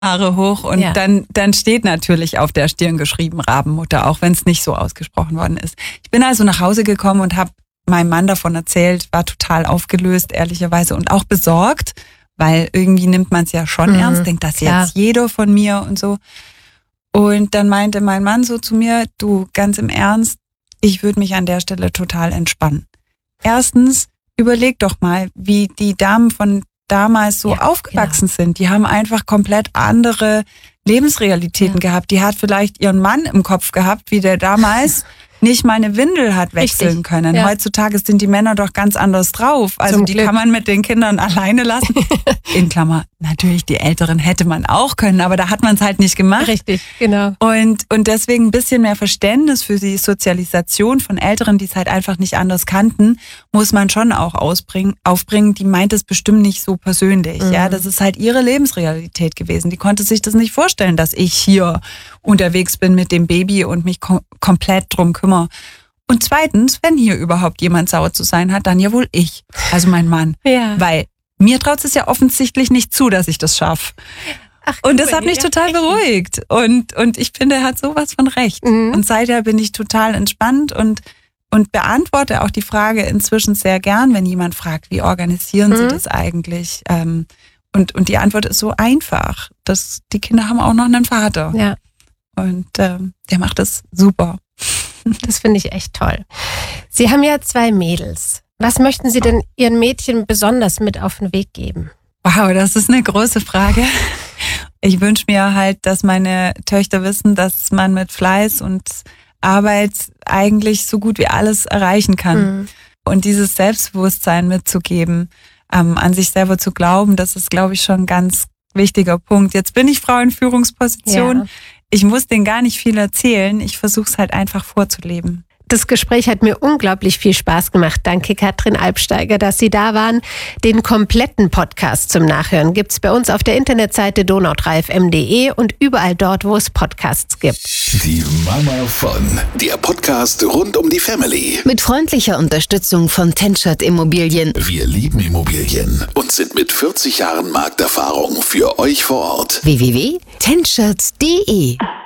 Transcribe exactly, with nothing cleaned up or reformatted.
Haare hoch und ja. dann, dann steht natürlich auf der Stirn geschrieben Rabenmutter, auch wenn es nicht so ausgesprochen worden ist. Ich bin also nach Hause gekommen und habe meinem Mann davon erzählt, war total aufgelöst, ehrlicherweise, und auch besorgt, weil irgendwie nimmt man es ja schon mhm, ernst, denkt das klar. Jetzt jeder von mir und so. Und dann meinte mein Mann so zu mir, du, ganz im Ernst, ich würde mich an der Stelle total entspannen. Erstens, überleg doch mal, wie die Damen von damals so ja, aufgewachsen genau. sind. Die haben einfach komplett andere Lebensrealitäten ja. gehabt. Die hat vielleicht ihren Mann im Kopf gehabt, wie der damals nicht mal eine Windel hat wechseln Richtig. können. Ja. Heutzutage sind die Männer doch ganz anders drauf. Also Zum die Glück. kann man mit den Kindern alleine lassen. In Klammer, natürlich die Älteren hätte man auch können, aber da hat man es halt nicht gemacht. Richtig, genau. Und, und deswegen ein bisschen mehr Verständnis für die Sozialisation von Älteren, die es halt einfach nicht anders kannten, muss man schon auch ausbringen, aufbringen. Die meint es bestimmt nicht so persönlich. Mhm. Ja, das ist halt ihre Lebensrealität gewesen. Die konnte sich das nicht vorstellen, dass ich hier unterwegs bin mit dem Baby und mich kom- komplett drum kümmere. Und zweitens, wenn hier überhaupt jemand sauer zu sein hat, dann ja wohl ich, also mein Mann. Ja. Weil mir traut es ja offensichtlich nicht zu, dass ich das schaffe. Ach, und das hat mich total beruhigt. Und, und ich finde, er hat sowas von recht. Mhm. Und seither bin ich total entspannt und, und beantworte auch die Frage inzwischen sehr gern, wenn jemand fragt, wie organisieren mhm. Sie das eigentlich? Ähm, und, und die Antwort ist so einfach. Dass die Kinder haben auch noch einen Vater. Ja. Und ähm, der macht das super. Das finde ich echt toll. Sie haben ja zwei Mädels. Was möchten Sie denn Ihren Mädchen besonders mit auf den Weg geben? Wow, das ist eine große Frage. Ich wünsche mir halt, dass meine Töchter wissen, dass man mit Fleiß und Arbeit eigentlich so gut wie alles erreichen kann. Mhm. Und dieses Selbstbewusstsein mitzugeben, ähm, an sich selber zu glauben, das ist, glaube ich, schon ein ganz wichtiger Punkt. Jetzt bin ich Frau in Führungsposition. Ja. Ich muss denen gar nicht viel erzählen. Ich versuche es halt einfach vorzuleben. Das Gespräch hat mir unglaublich viel Spaß gemacht. Danke, Katrin Alpsteiger, dass Sie da waren. Den kompletten Podcast zum Nachhören gibt's bei uns auf der Internetseite donau drei f m punkt d e und überall dort, wo es Podcasts gibt. Die Mama von, der Podcast rund um die Family. Mit freundlicher Unterstützung von Tenschert Immobilien. Wir lieben Immobilien und sind mit vierzig Jahren Markterfahrung für euch vor Ort. w w w punkt tenschert punkt d e